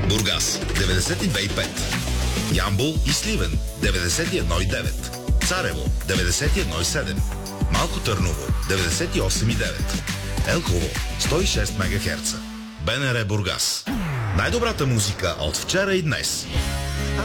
Бургас 92,5. Ямбол и Сливен 91,9. Царево 91,7. Малко Търново 98,9. Елхово 106 МГц. БНР Бургас. Най-добрата музика от вчера и днес.